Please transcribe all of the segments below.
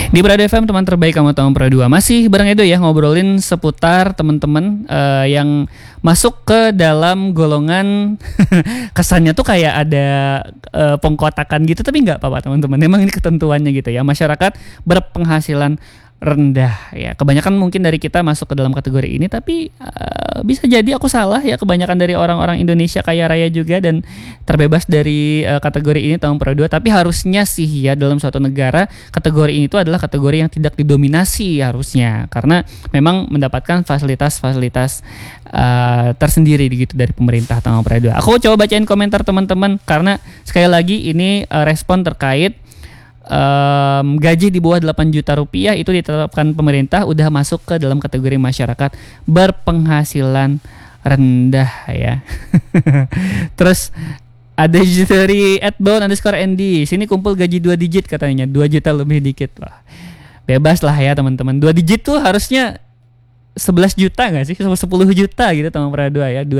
Di Prado FM teman terbaik kamu tahun Prado 2 masih bareng Edo ya, ngobrolin seputar teman-teman yang masuk ke dalam golongan kesannya tuh kayak ada pengkotakan gitu, tapi nggak apa-apa teman-teman. Memang ini ketentuannya gitu ya. Masyarakat berpenghasilan rendah ya. Kebanyakan mungkin dari kita masuk ke dalam kategori ini, tapi bisa jadi aku salah ya. Kebanyakan dari orang-orang Indonesia kaya raya juga dan terbebas dari kategori ini tahun Pro 2. Tapi harusnya sih ya, dalam suatu negara kategori ini tuh adalah kategori yang tidak didominasi harusnya, karena memang mendapatkan fasilitas-fasilitas tersendiri gitu dari pemerintah tahun Pro 2. Aku coba bacain komentar teman-teman, karena sekali lagi ini respon terkait gaji di bawah 8 juta rupiah itu ditetapkan pemerintah udah masuk ke dalam kategori masyarakat berpenghasilan rendah ya. Terus ada dari @bound_ND, sini kumpul gaji 2 digit katanya, 2 juta lebih dikit lah. Bebas lah ya teman-teman, 2 digit tuh harusnya 11 juta gak sih? 10 juta gitu teman Pro 2 ya.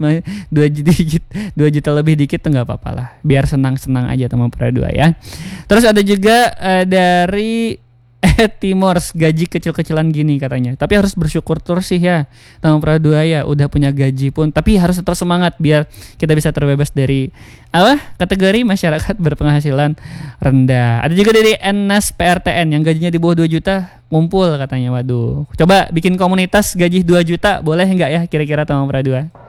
2 juta lebih dikit tuh gak apa-apa lah. Biar senang-senang aja teman Pro 2 ya. Terus ada juga dari Timors, gaji kecil-kecilan gini katanya. Tapi harus bersyukur terus sih ya teman Pro 2 ya, udah punya gaji pun. Tapi harus tetap semangat biar kita bisa terbebas dari kategori masyarakat berpenghasilan rendah. Ada juga dari Enas PRTN yang gajinya di bawah 2 juta ngumpul katanya. Waduh, coba bikin komunitas gaji 2 juta boleh nggak ya kira-kira teman Pro 2?